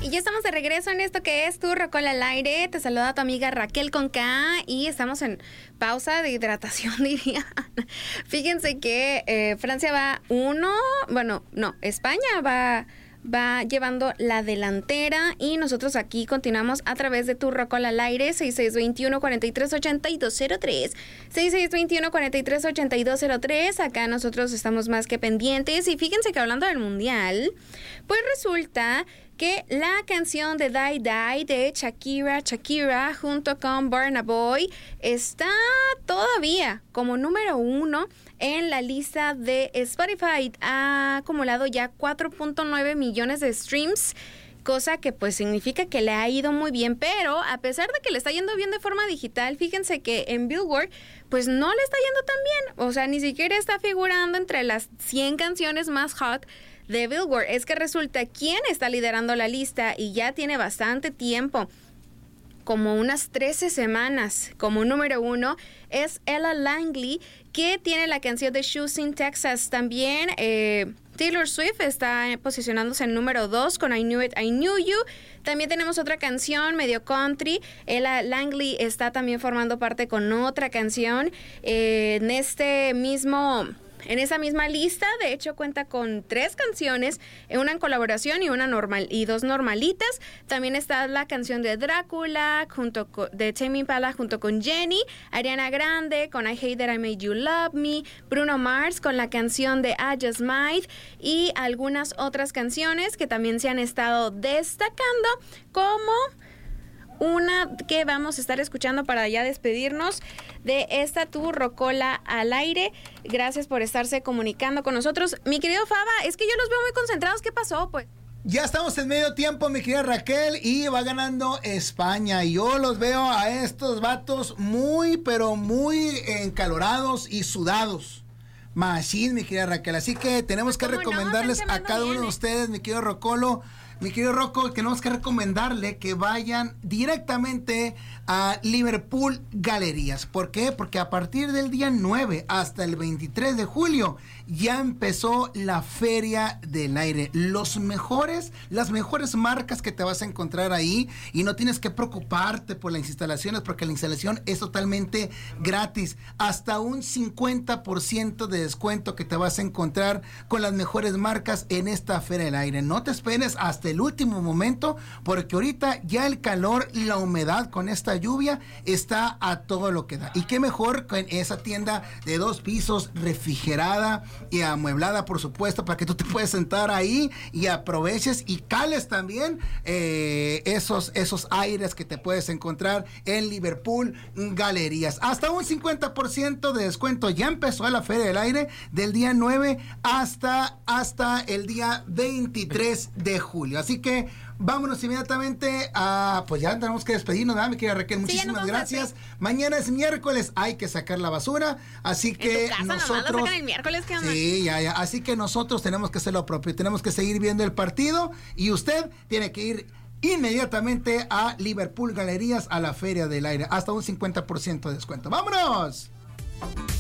Y ya estamos de regreso en esto que es Tu Rocola al Aire. Te saluda tu amiga Raquel con K y estamos en pausa de hidratación, diría. Fíjense que Francia va España va llevando la delantera y nosotros aquí continuamos a través de Tu Rocola al Aire, 6621-438203, 6621-438203. Acá nosotros estamos más que pendientes y fíjense que hablando del Mundial, pues resulta que la canción de Die Die de Shakira junto con Burna Boy está todavía como número 1 en la lista de Spotify. Ha acumulado ya 4.9 millones de streams, cosa que pues significa que le ha ido muy bien, pero a pesar de que le está yendo bien de forma digital, fíjense que en Billboard pues no le está yendo tan bien, o sea, ni siquiera está figurando entre las 100 canciones más hot de Billboard. Es que resulta quién está liderando la lista y ya tiene bastante tiempo, como unas 13 semanas como número 1, es Ella Langley, que tiene la canción de Shoes in Texas. También Taylor Swift está posicionándose en número 2 con I Knew It, I Knew You. También tenemos otra canción medio country. Ella Langley está también formando parte con otra canción en esa misma lista. De hecho cuenta con 3 canciones, una en colaboración y y 2 normalitas. También está la canción de Drácula de Tame Impala junto con Jenny, Ariana Grande con I Hate That I Made You Love Me, Bruno Mars con la canción de I Just Might y algunas otras canciones que también se han estado destacando, como una que vamos a estar escuchando para ya despedirnos de esta Tu Rocola al Aire. Gracias por estarse comunicando con nosotros. Mi querido Faba, es que yo los veo muy concentrados. ¿Qué pasó, pues? Ya estamos en medio tiempo, mi querida Raquel, y va ganando España. Yo los veo a estos vatos muy, pero muy encalorados y sudados. Machín, mi querida Raquel. Así que tenemos que recomendarles a cada uno de ustedes, mi querido Rocolo, mi querido Rocco, tenemos que recomendarle que vayan directamente a Liverpool Galerías. ¿Por qué? Porque a partir del día 9 hasta el 23 de julio ya empezó la Feria del Aire. Las mejores marcas que te vas a encontrar ahí, y no tienes que preocuparte por las instalaciones porque la instalación es totalmente gratis. Hasta un 50% de descuento que te vas a encontrar con las mejores marcas en esta Feria del Aire. No te esperes hasta el último momento, porque ahorita ya el calor y la humedad con esta lluvia está a todo lo que da. Y qué mejor con esa tienda de 2 pisos, refrigerada y amueblada, por supuesto, para que tú te puedas sentar ahí y aproveches y cales también esos aires que te puedes encontrar en Liverpool Galerías. Hasta un 50% de descuento. Ya empezó la Feria del Aire del día 9 hasta el día 23 de julio. Así que vámonos inmediatamente a... Pues ya tenemos que despedirnos, ¿verdad, mi querida Raquel? Muchísimas gracias. Mañana es miércoles, hay que sacar la basura, así que nosotros... el miércoles, ¿qué onda? Sí, ya. Así que nosotros tenemos que hacer lo propio, tenemos que seguir viendo el partido, y usted tiene que ir inmediatamente a Liverpool Galerías, a la Feria del Aire. Hasta un 50% de descuento. ¡Vámonos!